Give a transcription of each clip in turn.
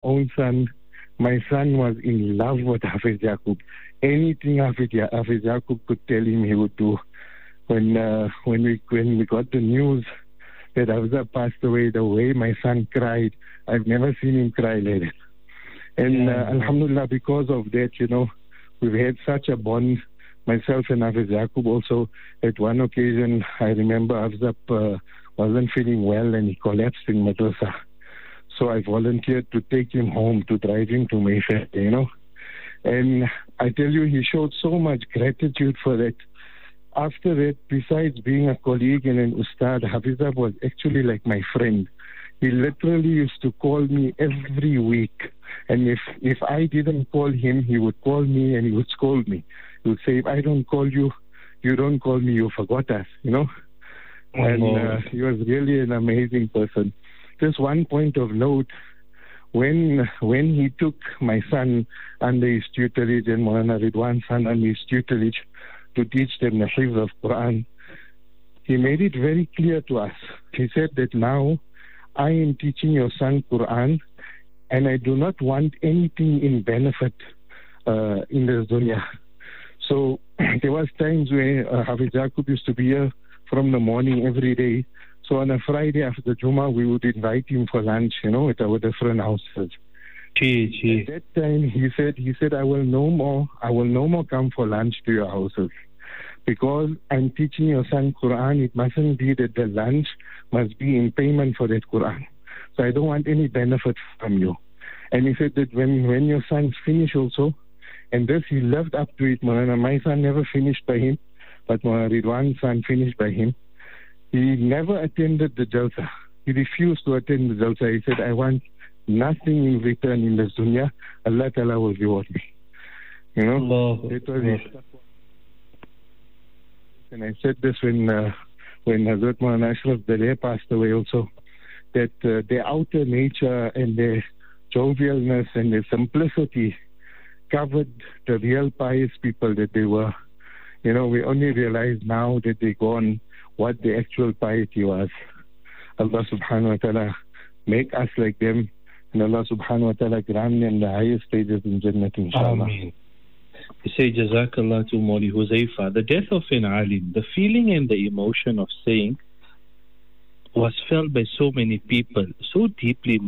own son. My son was in love with Hafiz Yaqub. Anything Hafiz Yaqub could tell him, he would do. When we got the news that Hafizah passed away, the way my son cried, I've never seen him cry like that. And alhamdulillah, because of that, we've had such a bond. Myself and Hafiz Yaqub also, at one occasion, I remember Hafizah wasn't feeling well and he collapsed in madrasa. So I volunteered to take him home, to drive him to Mayfair, And I tell you, he showed so much gratitude for that. After that, besides being a colleague and an ustad, Hafizah was actually like my friend. He literally used to call me every week. And if I didn't call him, he would call me and he would scold me. He would say, if I don't call you, you don't call me, you forgot us, And he was really an amazing person. Just one point of note, when he took my son under his tutelage and Maulana Ridwan's son under his tutelage to teach them the hifz of Quran, he made it very clear to us. He said that now I am teaching your son Quran and I do not want anything in benefit in the dunya. So there was times where Hafiz Yaqub used to be here from the morning every day. So on a Friday after the Jummah, we would invite him for lunch, at our different houses. At that time, he said, I will no more come for lunch to your houses. Because I'm teaching your son Quran, it mustn't be that the lunch must be in payment for that Quran. So I don't want any benefit from you. And he said that when your sons finish also, and this he lived up to it, Maulana. My son never finished by him, but Maulana Ridwan's son finished by him. He never attended the Jalsa. He refused to attend the Jalsa. He said, I want nothing in return in this dunya. Allah Ta'ala will reward me. It was his. And I said this when Hazrat Maulana Ashraf Dalay passed away also, that their outer nature and their jovialness and their simplicity covered the real pious people that they were. We only realize now that they're gone what the actual piety was. Allah subhanahu wa ta'ala make us like them, and Allah subhanahu wa ta'ala grant them the highest stages in Jannat, inshallah. Ameen. You say, Jazakallah to Mawli Huzaifa. The death of an alim, the feeling and the emotion of saying was felt by so many people, so deeply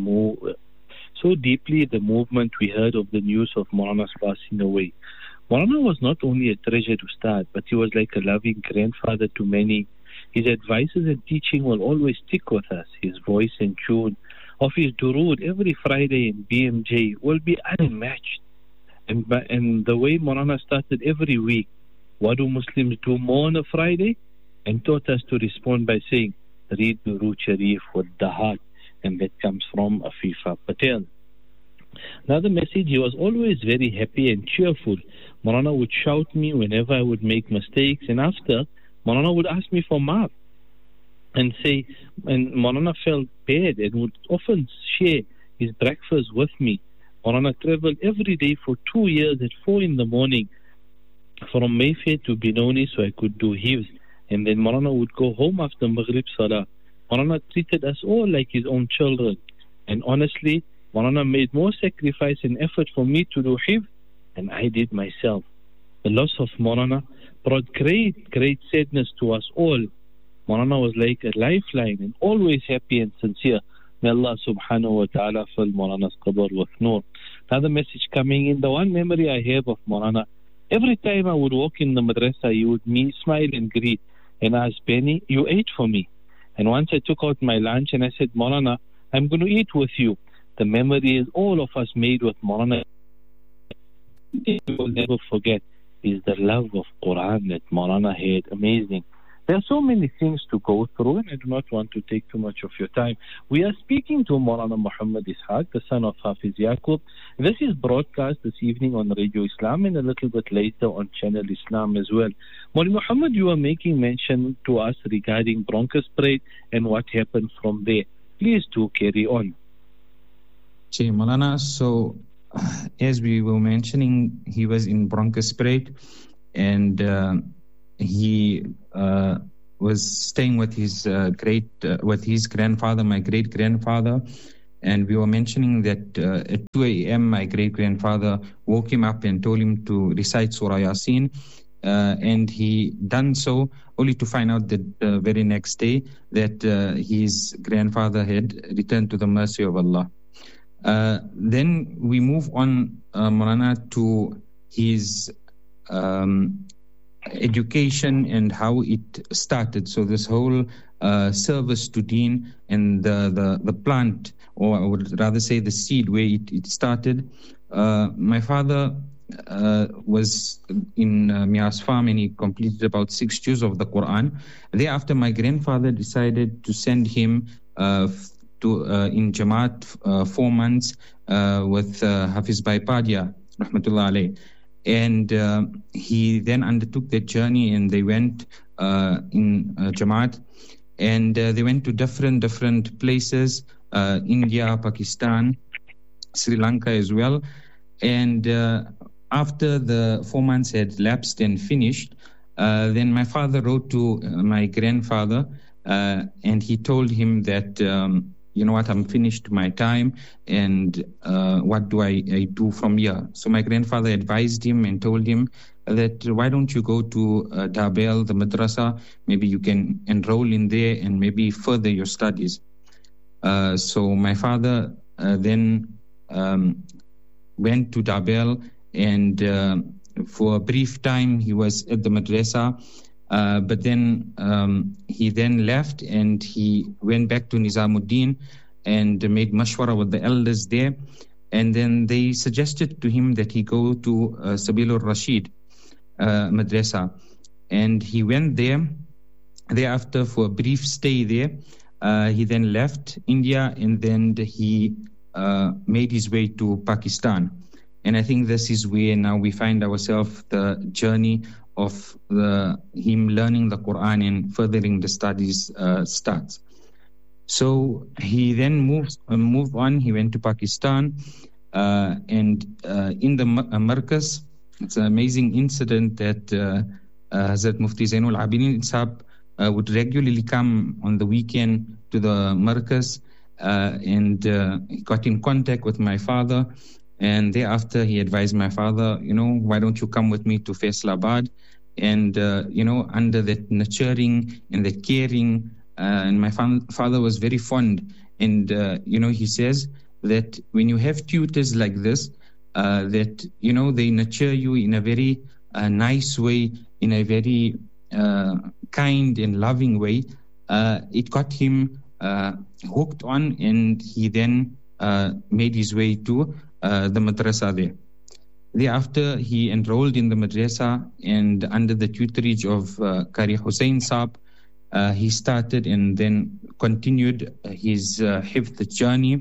the movement we heard of the news of Maulana's passing away. Maulana was not only a treasured ustad, but he was like a loving grandfather to many. His advices and teaching will always stick with us. His voice and tune of his durood every Friday in BMJ will be unmatched. And the way Maulana started every week, what do Muslims do more on a Friday? And taught us to respond by saying, read Durood Sharif with the heart. And that comes from Afifa Patel. Another message, he was always very happy and cheerful. Maulana would shout me whenever I would make mistakes, and after, Maulana would ask me for maaf and say, and Maulana felt bad and would often share his breakfast with me. Maulana traveled every day for 2 years at 4 in the morning from Mayfair to Benoni so I could do hifz. And then Maulana would go home after Maghrib Salah. Maulana treated us all like his own children. And honestly, Maulana made more sacrifice and effort for me to do hifz than I did myself. The loss of Maulana brought great sadness to us all. Maulana was like a lifeline and always happy and sincere. May Allah subhanahu wa ta'ala fill Maulana's qabr with nur. Another message coming in. The one memory I have of Maulana, every time I would walk in the madrasa, he would smile and greet and ask, Benny, you ate for me. And once I took out my lunch and I said, Maulana, I'm going to eat with you. The memory is all of us made with Maulana. We will never forget is the love of Quran that Maulana had. Amazing. There are so many things to go through, and I do not want to take too much of your time. We are speaking to Maulana Muhammad Ishaq, the son of Hafiz Yaqub. This is broadcast this evening on Radio Islam and a little bit later on Channel Islam as well. Maulana Muhammad, you are making mention to us regarding Bronkhorstspruit and what happened from there. Please do carry on. Maulana, so as we were mentioning, he was in Bronkhorstspruit and he was staying with his grandfather, my great grandfather, And we were mentioning that at 2 a.m., my great-grandfather woke him up and told him to recite Surah Yasin. And he done so only to find out that the very next day that his grandfather had returned to the mercy of Allah. Then we move on, Maulana, to his education and how it started. So this whole service to Deen and the plant, or I would rather say the seed where it started. My father was in Mias Farm, and he completed about 6 juz of the Quran. Thereafter, my grandfather decided to send him in Jamaat 4 months with Hafiz Bhai Padia, rahmatullah alayh. And he then undertook that journey, and they went in Jamaat, and they went to different places, India, Pakistan, Sri Lanka as well. And after the 4 months had lapsed and finished, then my father wrote to my grandfather, and he told him that, you know what, I'm finished my time, and what do I do from here? So my grandfather advised him and told him that, why don't you go to Dabel, the madrasa? Maybe you can enroll in there and maybe further your studies. So my father then went to Dabel, and for a brief time he was at the madrasa, but then he then left, and he went back to Nizamuddin and made mashwara with the elders there, and then they suggested to him that he go to Sabilur Rashid madrasa, and he went there. Thereafter, for a brief stay there, he then left India, and then he made his way to Pakistan. And I think this is where now we find ourselves, the journey of him learning the Quran and furthering the studies starts. So he then moved on. He went to Pakistan, and in the Markaz, it's an amazing incident that Hazrat Mufti Zainul Abidin Sahab would regularly come on the weekend to the Markaz, and he got in contact with my father. And thereafter, he advised my father, you know, why don't you come with me to Faisalabad? And, you know, under that nurturing and that caring, and my father was very fond. And, you know, he says that when you have tutors like this, that, you know, they nurture you in a very nice way, in a very kind and loving way, it got him hooked on, and he then made his way to the madrasa there. Thereafter, he enrolled in the madrasa, and under the tutorage of Qari Hussain Saab, he started and then continued his hifz journey,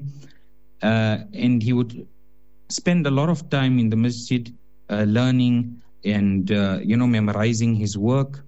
and he would spend a lot of time in the masjid learning and you know, memorizing his work.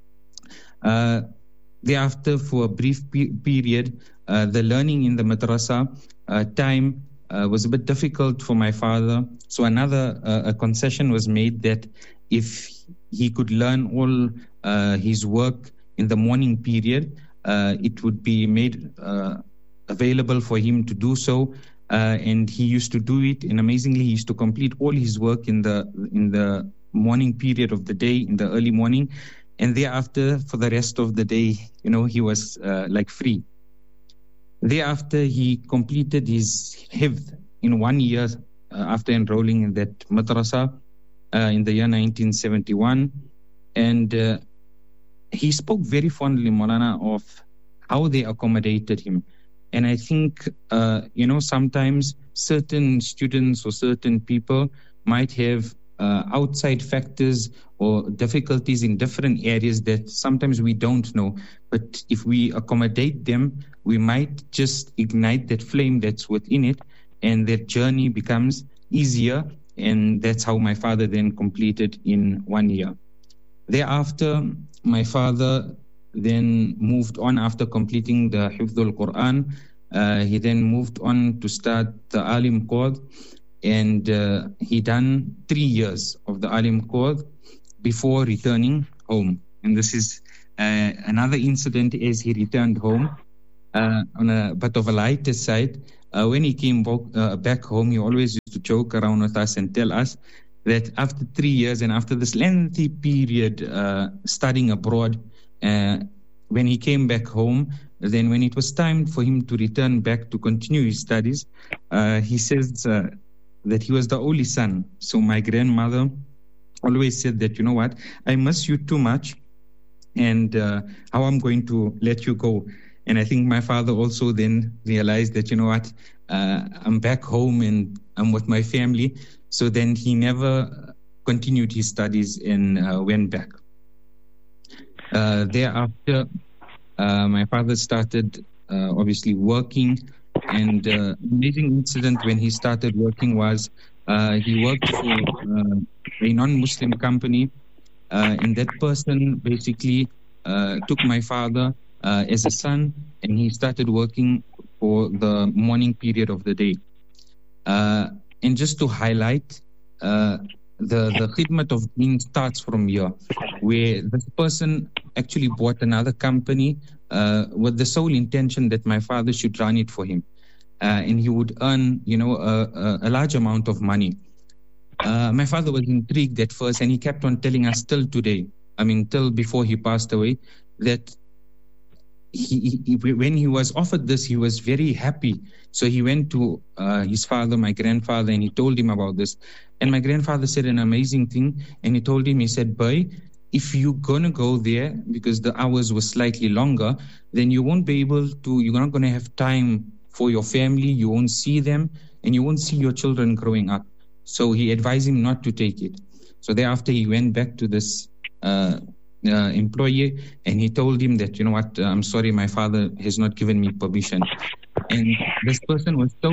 Thereafter, for a brief period, the learning in the madrasa time was a bit difficult for my father. So another a concession was made that if he could learn all his work in the morning period, it would be made available for him to do so. And he used to do it, and amazingly, he used to complete all his work in the morning period of the day, in the early morning. And thereafter, for the rest of the day, you know, he was like free. Thereafter, he completed his hifz in 1 year after enrolling in that madrasa in the year 1971. And he spoke very fondly, Maulana, of how they accommodated him. And I think, you know, sometimes certain students or certain people might have outside factors or difficulties in different areas that sometimes we don't know. But if we accommodate them, we might just ignite that flame that's within it, and that journey becomes easier. And that's how my father then completed in 1 year. Thereafter, my father then moved on after completing the Hifdhul Quran. He then moved on to start the Alim Qurd, and he done 3 years of the Alim Qurd before returning home. And this is another incident as he returned home on a bit of a lighter side. when he came back home, he always used to joke around with us and tell us that after 3 years and after this lengthy period studying abroad, when he came back home, then when it was time for him to return back to continue his studies, he says that he was the only son. So my grandmother always said that, you know what, I miss you too much, and how I'm going to let you go. And I think my father also then realized that, you know what, I'm back home and I'm with my family. So then he never continued his studies and went back. Thereafter, my father started obviously working, and amazing incident when he started working was he worked for a non-Muslim company, and that person basically took my father as a son, and he started working for the morning period of the day. And just to highlight, the khidmat of deen starts from here, where this person actually bought another company with the sole intention that my father should run it for him, and he would earn, a large amount of money. My father was intrigued at first, and he kept on telling us till today, till before he passed away, that when he was offered this, he was very happy. So he went to his father, my grandfather, and he told him about this. And my grandfather said an amazing thing, and he told him, he said, "Boy, if you're going to go there, because the hours were slightly longer, then you won't be able to, you're not going to have time for your family, you won't see them, and you won't see your children growing up." So he advised him not to take it. So thereafter, he went back to this employee, and he told him that, you know what, I'm sorry, my father has not given me permission. And this person was so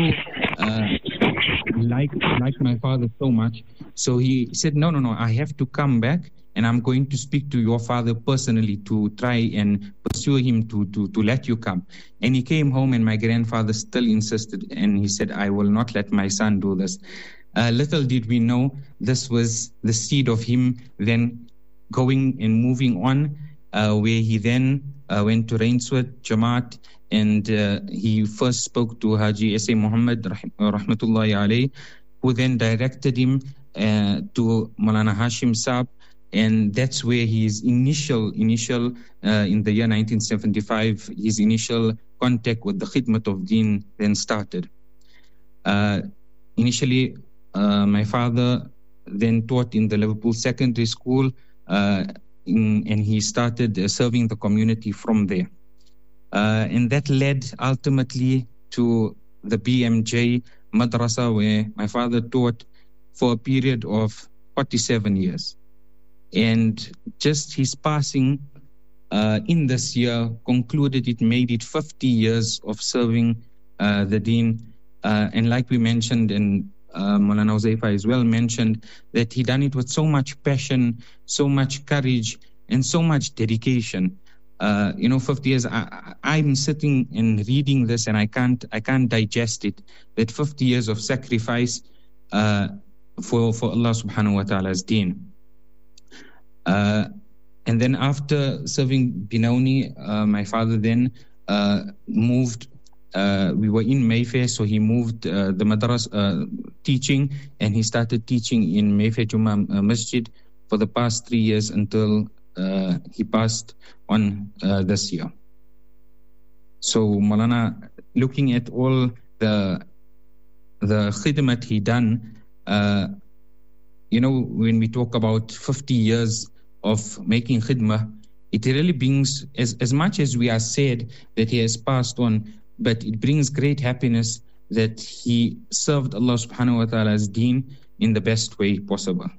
like my father so much, so he said, no, I have to come back, and I'm going to speak to your father personally to try and pursue him to let you come. And he came home, and my grandfather still insisted, and he said, I will not let my son do this. Little did we know, this was the seed of him then going and moving on, where he then went to Rainsworth Jamaat, and he first spoke to Haji S.A. Muhammad rahmatullahi alayhi, who then directed him to Maulana Hashim Saab, and that's where his initial in the year 1975, his initial contact with the khidmat of deen then started. Initially, my father then taught in the Liverpool Secondary School, and he started serving the community from there. And that led ultimately to the BMJ Madrasa, where my father taught for a period of 47 years. And just his passing in this year concluded, it made it 50 years of serving the deen. And like we mentioned, and Maulana Huzaifa as well mentioned, that he done it with so much passion, so much courage, and so much dedication. 50 years, I'm sitting and reading this, and I can't digest it, that 50 years of sacrifice for Allah subhanahu wa ta'ala's deen. And then after serving Binauni, my father then moved. We were in Mayfair, so he moved the Madras teaching, and he started teaching in Mayfair Juma Masjid for the past 3 years until he passed on this year. So Maulana, looking at all the khidmat he done, when we talk about 50 years of making khidmah, it really brings, as much as we are sad that he has passed on, but it brings great happiness that he served Allah subhanahu wa ta'ala's deen in the best way possible.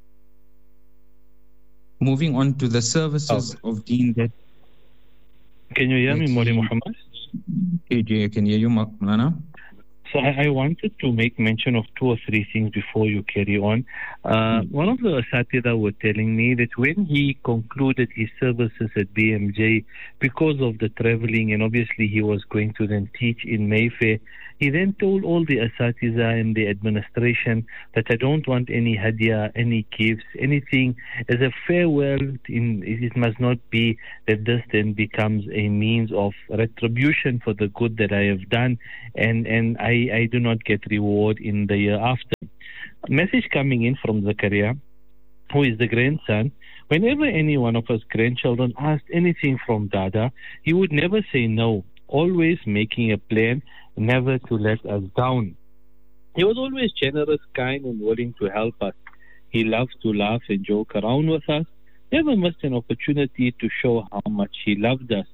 Moving on to the services of deen that... Can you hear me, Mawli Muhammad? I can hear you, Maulana. So I wanted to make mention of 2 or 3 things before you carry on. One of the Asatida were telling me that when he concluded his services at BMJ, because of the traveling, and obviously he was going to then teach in Mayfair, He then told all the asatiza and the administration that I don't want any hadiah, any gifts, anything as a farewell. It must not be that this then becomes a means of retribution for the good that I have done, and I do not get reward in the year after. A message coming in from Zakaria, who is the grandson. Whenever any one of us grandchildren asked anything from Dada, he would never say no, always making a plan never to let us down. He was always generous, kind, and willing to help us. He loved to laugh and joke around with us, never missed an opportunity to show how much he loved us.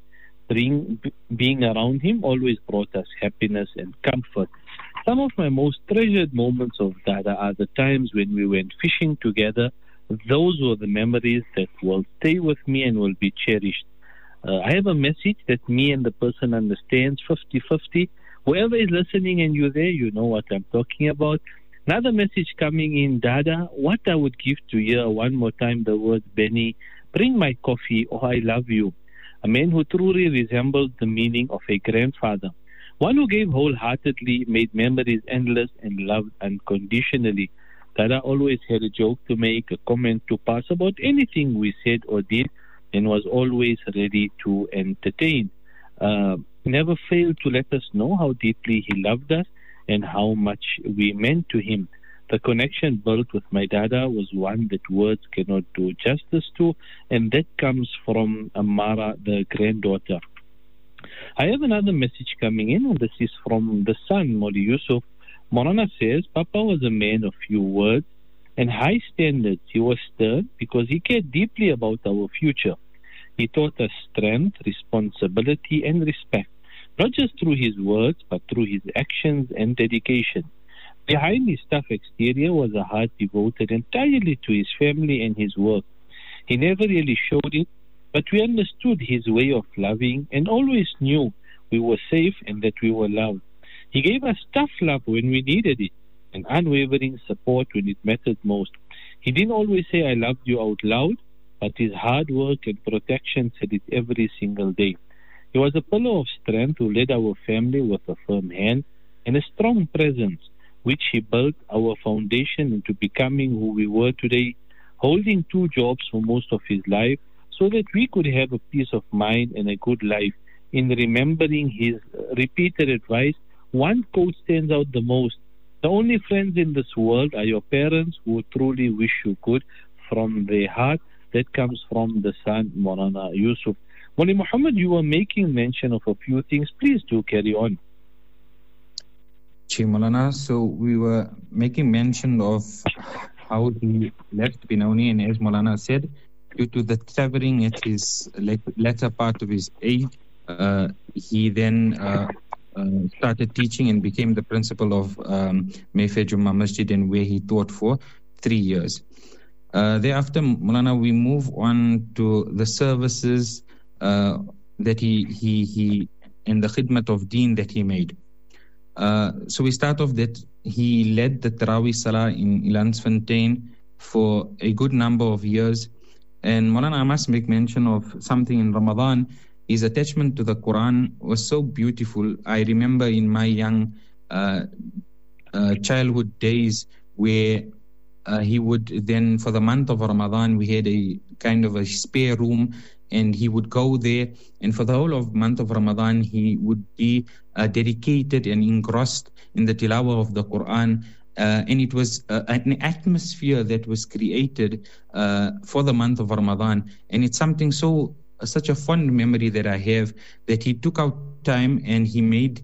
Being around him always brought us happiness and comfort. Some of my most treasured moments of Dada are the times when we went fishing together. Those were the memories that will stay with me and will be cherished. I have a message that me and the person understands 50-50. Whoever is listening and you're there, you know what I'm talking about. Another message coming in, Dada, what I would give to hear one more time the words, Benny, bring my coffee or I love you. A man who truly resembled the meaning of a grandfather. One who gave wholeheartedly, made memories endless, and loved unconditionally. Dada always had a joke to make, a comment to pass about anything we said or did, and was always ready to entertain. Never failed to let us know how deeply he loved us and how much we meant to him. The connection built with my Dada was one that words cannot do justice to, and that comes from Amara, the granddaughter. I have another message coming in, and this is from the son, Moli Yusuf. Morana says, Papa was a man of few words and high standards. He was stern because he cared deeply about our future. He taught us strength, responsibility, and respect, not just through his words, but through his actions and dedication. Behind his tough exterior was a heart devoted entirely to his family and his work. He never really showed it, but we understood his way of loving and always knew we were safe and that we were loved. He gave us tough love when we needed it and unwavering support when it mattered most. He didn't always say, I loved you out loud, but his hard work and protection said it every single day. He was a pillar of strength who led our family with a firm hand and a strong presence, which he built our foundation into becoming who we were today, holding 2 jobs for most of his life so that we could have a peace of mind and a good life. In remembering his repeated advice, one quote stands out the most. The only friends in this world are your parents who truly wish you good from their heart. That comes from the son, Morana Yusuf. Moli Muhammad, you were making mention of a few things. Please do carry on. Molana, so we were making mention of how he left Benoni, and as Molana said, due to the traveling at his latter part of his age, he then started teaching and became the principal of Mayfair Jummah Masjid, and where he taught for 3 years. Thereafter, Molana, we move on to the services that he and the khidmat of deen that he made. So we start off that he led the Tarawih Salah in Ilansfontein for a good number of years. And Molana, I must make mention of something in Ramadan. His attachment to the Quran was so beautiful. I remember in my young childhood days where he would then, for the month of Ramadan, we had a kind of a spare room, and he would go there, and for the whole of month of Ramadan, he would be dedicated and engrossed in the tilawah of the Quran. And it was an atmosphere that was created for the month of Ramadan. And it's something such a fond memory that I have, that he took out time and he made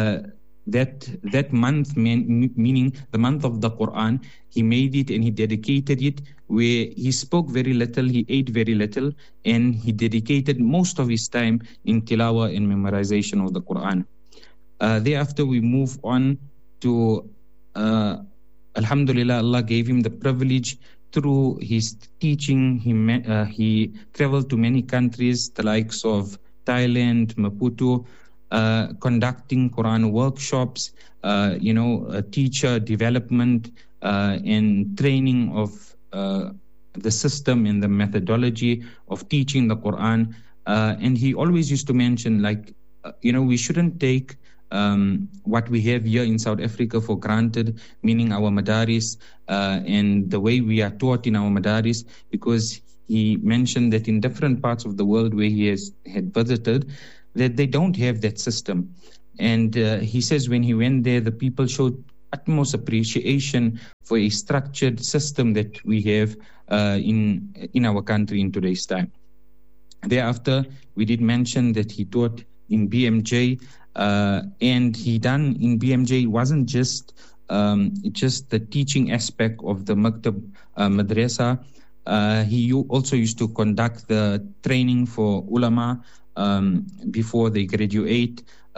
that month, meaning the month of the Quran, he made it and he dedicated it, where he spoke very little, he ate very little, and he dedicated most of his time in tilawah and memorization of the Quran. Thereafter, we move on to Alhamdulillah, Allah gave him the privilege through his teaching. He traveled to many countries, the likes of Thailand, Maputo, conducting Quran workshops, teacher development and training of the system and the methodology of teaching the Quran. And he always used to mention, we shouldn't take what we have here in South Africa for granted, meaning our madaris and the way we are taught in our madaris, because he mentioned that in different parts of the world where he had visited, that they don't have that system. And he says when he went there, the people showed utmost appreciation for a structured system that we have in our country in today's time. Thereafter, we did mention that he taught in BMJ, and he done in BMJ, it wasn't just the teaching aspect of the Maktab Madrasa. He also used to conduct the training for ulama before they graduate,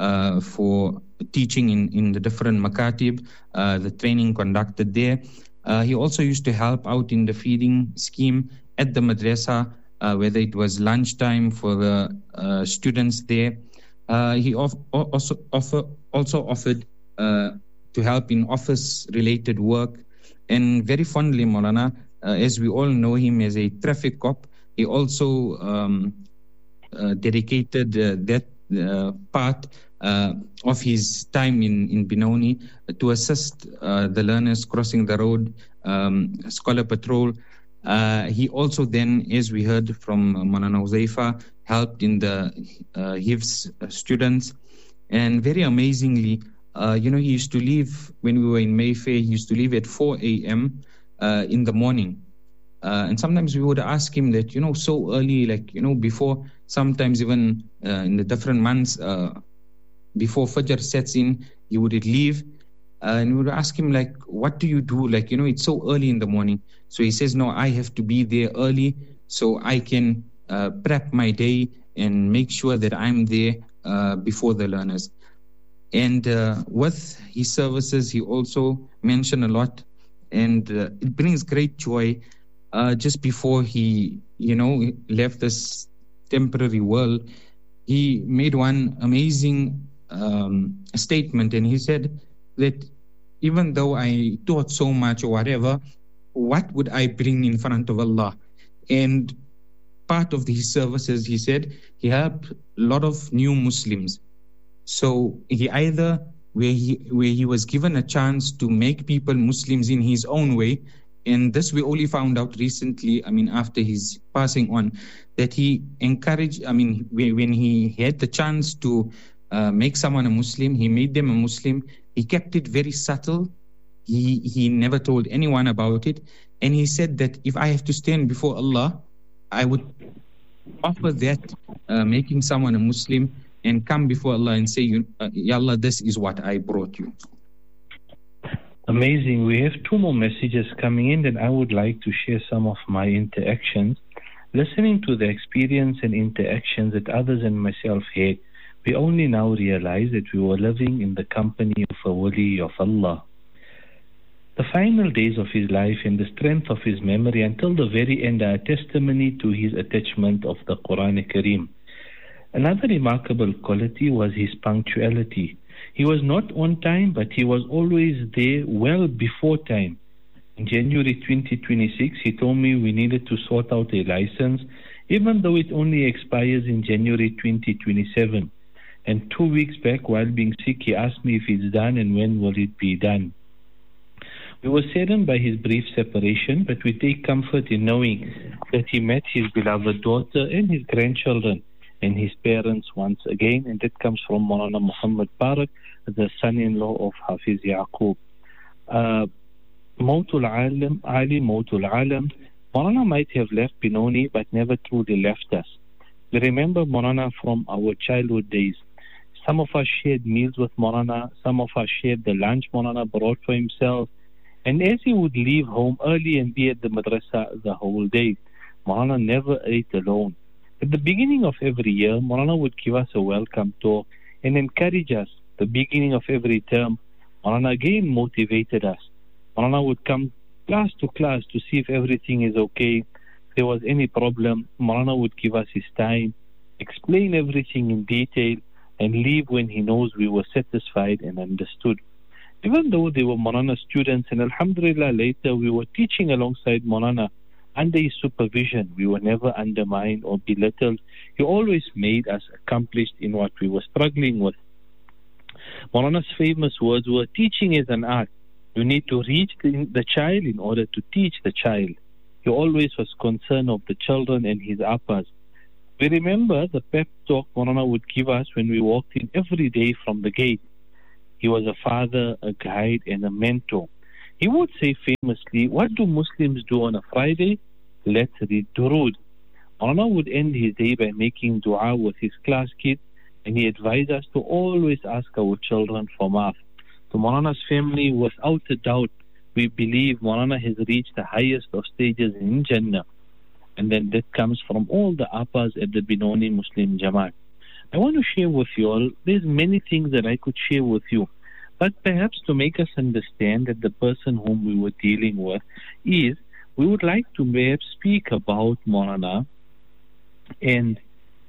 for teaching in the different makatib, the training conducted there. He also used to help out in the feeding scheme at the madrasa, whether it was lunchtime for the students there. He also offered to help in office-related work. And very fondly, Maulana, as we all know him as a traffic cop, he also dedicated that part of his time in Benoni to assist the learners crossing the road, scholar patrol. He also then, as we heard from Maulana Huzaifa, helped in the Hifz students. And very amazingly, he used to leave, when we were in Mayfair, he used to leave at 4 a.m. In the morning. And sometimes we would ask him that, so early, before, sometimes even in the different months, before Fajr sets in, he would leave. And we would ask him, what do you do? It's so early in the morning. So he says, no, I have to be there early so I can prep my day and make sure that I'm there before the learners. And with his services, he also mentioned a lot, and it brings great joy. Just before he, left this temporary world, he made one amazing statement, and he said that even though I taught so much or whatever, what would I bring in front of Allah? And part of his services, he said, he helped a lot of new Muslims. So he either, where he was given a chance to make people Muslims in his own way, and this we only found out recently, after his passing on, that he encouraged, when he had the chance to make someone a Muslim, he made them a Muslim. He kept it very subtle. He never told anyone about it. And he said that if I have to stand before Allah, I would offer that, making someone a Muslim, and come before Allah and say, Ya Allah, this is what I brought you. Amazing. We have two more messages coming in, and I would like to share some of my interactions. Listening to the experience and interactions that others and myself had, we only now realize that we were living in the company of a wali of Allah. The final days of his life and the strength of his memory until the very end are a testimony to his attachment of the Quran Kareem. Another remarkable quality was his punctuality. He was not on time, but he was always there well before time. In January 2026, he told me we needed to sort out a license, even though it only expires in January 2027. And 2 weeks back, while being sick, he asked me if it's done and when will it be done. We were saddened by his brief separation, but we take comfort in knowing that he met his beloved daughter and his grandchildren and his parents once again, and that comes from Maulana Muhammad Barak, the son-in-law of Hafiz Yaqub. Mawtul Alam, Ali Mawtul Alam. Maulana might have left Benoni, but never truly left us. We remember Maulana from our childhood days. Some of us shared meals with Maulana, some of us shared the lunch Maulana brought for himself, and as he would leave home early and be at the madrasa the whole day, Maulana never ate alone. At the beginning of every year, Maulana would give us a welcome talk and encourage us. The beginning of every term, Maulana again motivated us. Maulana would come class to class to see if everything is okay. If there was any problem, Maulana would give us his time, explain everything in detail, and leave when he knows we were satisfied and understood. Even though they were Maulana students, and alhamdulillah later we were teaching alongside Maulana, under his supervision, we were never undermined or belittled. He always made us accomplished in what we were struggling with. Maulana's famous words were, teaching is an art. You need to reach the child in order to teach the child. He always was concerned of the children and his appas. We remember the pep talk Maulana would give us when we walked in every day from the gate. He was a father, a guide, and a mentor. He would say famously, what do Muslims do on a Friday? Let's read Durood. Maulana would end his day by making dua with his class kids, and he advised us to always ask our children for maaf. To Maulana's family, without a doubt, we believe Maulana has reached the highest of stages in Jannah. And then that comes from all the appas at the Benoni Muslim Jamaat. I want to share with you all, there's many things that I could share with you. But perhaps to make us understand that the person whom we were dealing with is, we would like to perhaps speak about Maulana and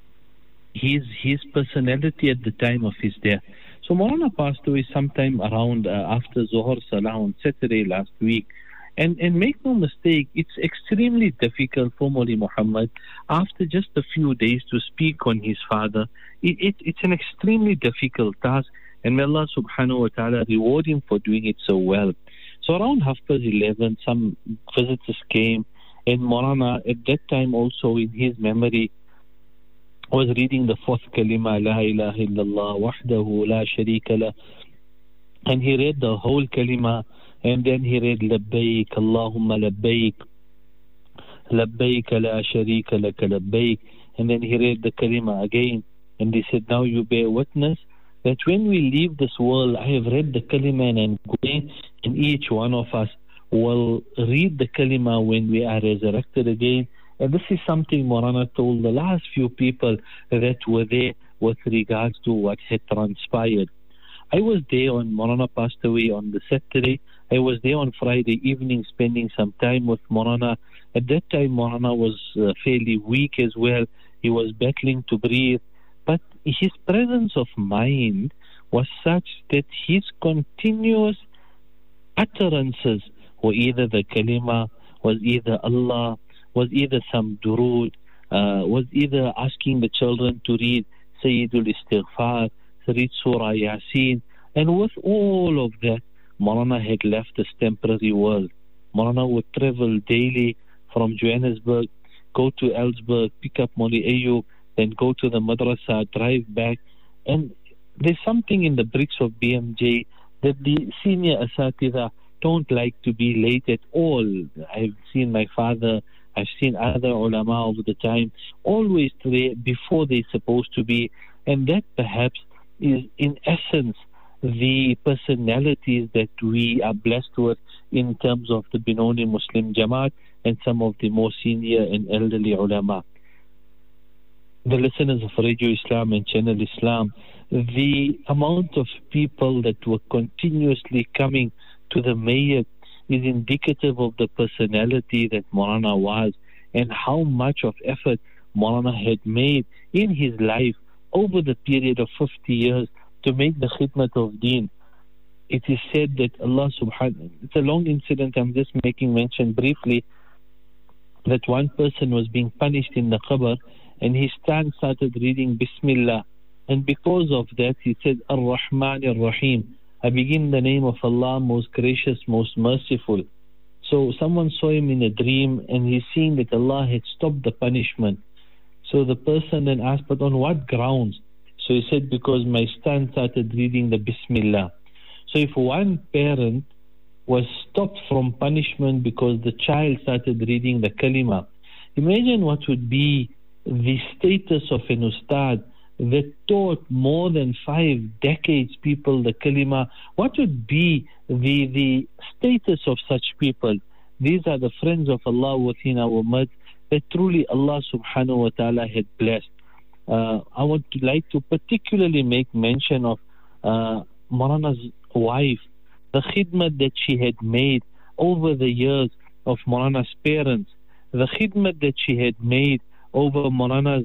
his personality at the time of his death. So Maulana passed away sometime around after Zohar Salah on Saturday last week. And make no mistake, it's extremely difficult for Maulana Muhammad after just a few days to speak on his father. It's an extremely difficult task, and may Allah subhanahu wa ta'ala reward him for doing it so well. So around 11:30, some visitors came, and Maulana at that time also in his memory was reading the fourth kalima, La ilaha illallah wahdahu la sharika lah, and he read the whole kalima, and then he read Labbaik Allahumma Labbaik Labbaik la sharika laka Labbaik, and then he read the kalima again, and he said, now you bear witness that when we leave this world, I have read the kalima and I'm going, and each one of us will read the kalima when we are resurrected again. And this is something Maulana told the last few people that were there with regards to what had transpired. I was there on Maulana passed away on the Saturday. I was there on Friday evening spending some time with Maulana. At that time, Maulana was fairly weak as well. He was battling to breathe. But his presence of mind was such that his continuous utterances were either the kalima, was either Allah, was either some durood, was either asking the children to read Sayyidul Istighfar, to read Surah Yasin. And with all of that, Maulana had left this temporary world. Maulana would travel daily from Johannesburg, go to Ellsberg, pick up Maulana Ayub, then go to the madrasa, drive back. And there's something in the bricks of BMJ that the senior asatidha don't like to be late at all. I've seen my father, I've seen other ulama over the time, always there before they're supposed to be. And that perhaps is in essence the personalities that we are blessed with in terms of the Benoni Muslim Jamaat and some of the more senior and elderly ulama. The listeners of Radio Islam and Channel Islam, the amount of people that were continuously coming to the Mayyat is indicative of the personality that Maulana was and how much of effort Maulana had made in his life over the period of 50 years to make the khidmat of deen. It is said that Allah subhanahu, it's a long incident, I'm just making mention briefly, that one person was being punished in the qabr and his tongue started reading Bismillah, and because of that he said Ar-Rahman Ar-Rahim, I begin in the name of Allah, most gracious, most merciful. So someone saw him in a dream and he's seen that Allah had stopped the punishment. So the person then asked, but on what grounds? So he said, because my son started reading the Bismillah. So if one parent was stopped from punishment because the child started reading the kalima, imagine what would be the status of an ustad that taught more than 5 decades people the kalima. What would be the status of such people? These are the friends of Allah within our midst that truly Allah subhanahu wa ta'ala had blessed. I would like to particularly make mention of Maulana's wife, the khidmat that she had made over the years of Maulana's parents, the khidmat that she had made over Maulana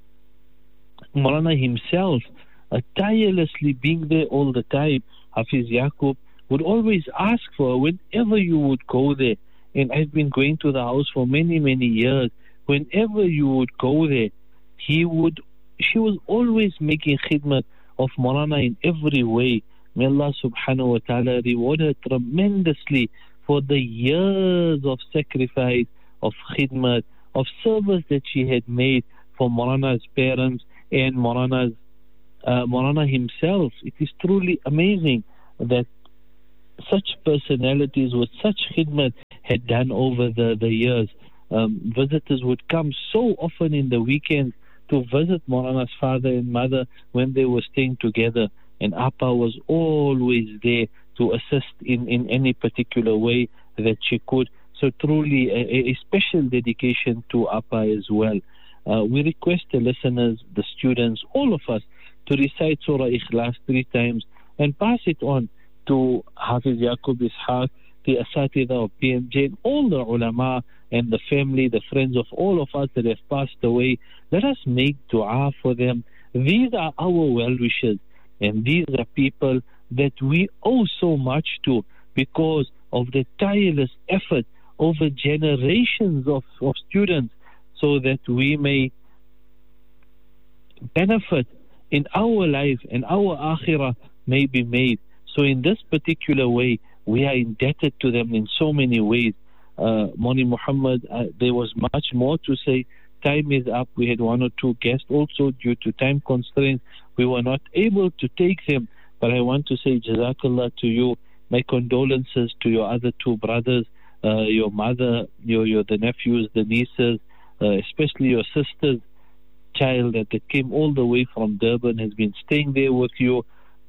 himself, tirelessly being there all the time. Hafiz Yaqub would always ask for her whenever you would go there. And I've been going to the house for many, many years. Whenever you would go there, she was always making khidmat of Maulana in every way. May Allah subhanahu wa ta'ala reward her tremendously for the years of sacrifice, of khidmat, of service that she had made for Maulana's parents and Maulana himself. It is truly amazing that such personalities with such khidmat had done over the years. Visitors would come so often in the weekends to visit Maulana's father and mother when they were staying together, and Appa was always there to assist in any particular way that she could. So truly a special dedication to Appa as well. We request the listeners, the students, all of us to recite Surah Ikhlas 3 times and pass it on to Hafiz Yaqub Ishaq, the Asatidha of PMJ, and all the ulama and the family, the friends of all of us that have passed away. Let us make dua for them. These are our well-wishers, and these are people that we owe so much to because of the tireless effort over generations of students, so that we may benefit in our life and our akhirah may be made. So in this particular way, we are indebted to them in so many ways. Moni Muhammad, there was much more to say. Time is up. We had 1 or 2 guests also. Due to time constraints, we were not able to take them. But I want to say Jazakallah to you. My condolences to your other 2 brothers, your mother, the nephews, the nieces, especially your sister's child that came all the way from Durban, has been staying there with you.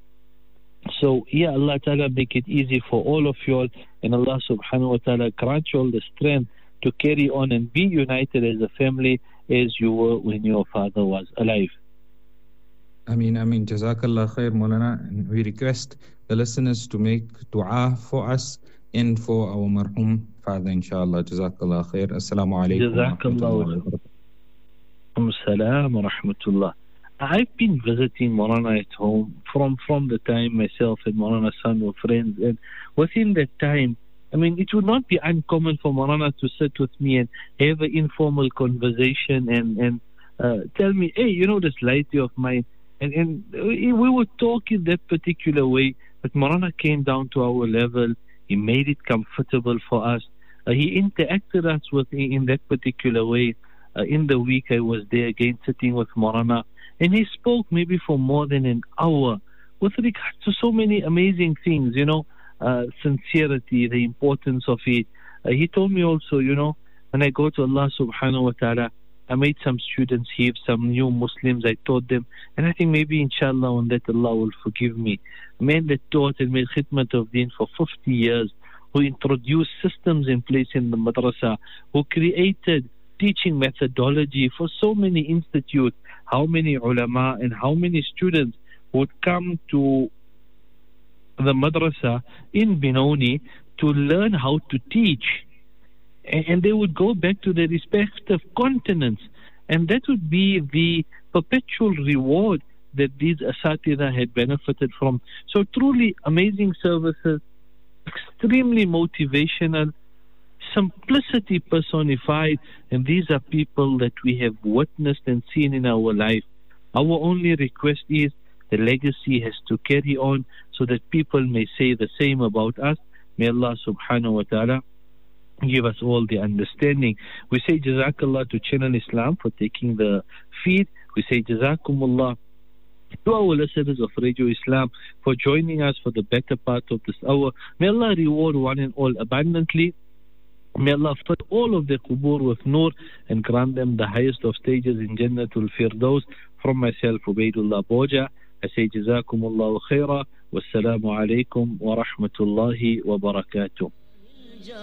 So, Allah Ta'ala make it easy for all of you all, and Allah Subhanahu wa Ta'ala grant you all the strength to carry on and be united as a family as you were when your father was alive. Ameen. Jazakallah khair, Maulana. And we request the listeners to make dua for us and for our marhum father, inshallah. Jazakallah khair. Assalamu alaikum. Jazakallah. Assalam wa rahmatullah. I've been visiting Maulana at home from the time myself and Maulana's son were friends, and within that time, it would not be uncommon for Maulana to sit with me and have an informal conversation and tell me, hey, this lady of mine, and we would talk in that particular way. But Maulana came down to our level. He made it comfortable for us. He interacted us with in that particular way. In the week, I was there again sitting with Maulana, and he spoke maybe for more than an hour with regard to so many amazing things, sincerity, the importance of it. He told me also, when I go to Allah subhanahu wa ta'ala, I made some students here, some new Muslims, I taught them, and I think maybe inshallah on that Allah will forgive me. A man that taught and made khidmat of deen for 50 years, who introduced systems in place in the madrasa, who created teaching methodology for so many institutes, how many ulama and how many students would come to the madrasa in Benoni to learn how to teach, and they would go back to their respective continents, and that would be the perpetual reward that these asatidha had benefited from. So truly amazing services, extremely motivational, simplicity personified, and these are people that we have witnessed and seen in our life. Our only request is the legacy has to carry on so that people may say the same about us. May Allah subhanahu wa ta'ala give us all the understanding. We say Jazakallah to Channel Islam for taking the feed. We say Jazakumullah to our listeners of Radio Islam for joining us for the better part of this hour. May Allah reward one and all abundantly. May Allah fill all of their qubur with nur and grant them the highest of stages in Jannatul Firdaus. From myself, Ubaidullah Boja, I say Jazakumullahu khaira. Wassalamu alaikum wa rahmatullahi wa barakatuh.